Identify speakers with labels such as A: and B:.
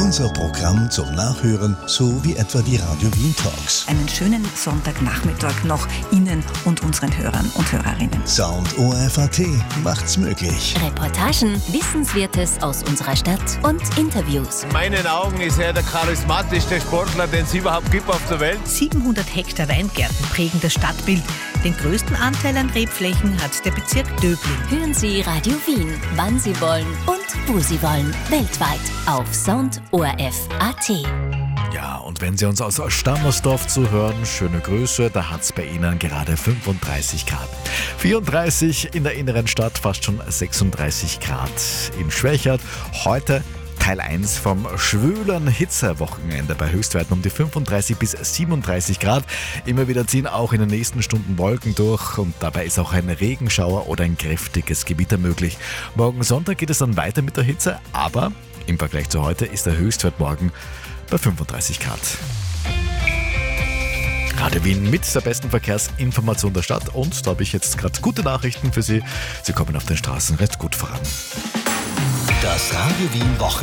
A: Unser Programm zum Nachhören, so wie etwa die Radio Wien Talks.
B: Einen schönen Sonntagnachmittag noch Ihnen und unseren Hörern und Hörerinnen.
A: Sound ORF.at macht's möglich.
C: Reportagen, Wissenswertes aus unserer Stadt und Interviews.
D: In meinen Augen ist er der charismatischste Sportler, den es überhaupt gibt auf der Welt.
E: 700 Hektar Weingärten prägen das Stadtbild. Den größten Anteil an Rebflächen hat der Bezirk Döbling.
C: Hören Sie Radio Wien, wann Sie wollen und wo Sie wollen. Weltweit auf Sound ORF.at.
F: Ja, und wenn Sie uns aus Stammersdorf zuhören, schöne Grüße, da hat es bei Ihnen gerade 35 Grad. 34 in der inneren Stadt, fast schon 36 Grad in Schwächert. Heute Teil 1 vom schwülen Hitzewochenende bei Höchstwerten um die 35 bis 37 Grad. Immer wieder ziehen auch in den nächsten Stunden Wolken durch und dabei ist auch ein Regenschauer oder ein kräftiges Gewitter möglich. Morgen Sonntag geht es dann weiter mit der Hitze, aber im Vergleich zu heute ist der Höchstwert morgen bei 35 Grad. Radio Wien mit der besten Verkehrsinformation der Stadt und da habe ich jetzt gerade gute Nachrichten für Sie. Sie kommen auf den Straßen recht gut voran.
A: Das Radio Wien Wochenende.